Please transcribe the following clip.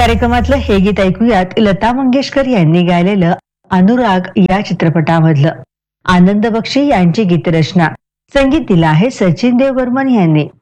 कार्यक्रमातलं हे गीत ऐकूयात लता मंगेशकर यांनी गायलेलं अनुराग या चित्रपटामधलं. आनंद बक्षी यांची गीतरचना, संगीत दिलं आहे सचिन देव बर्मन यांनी.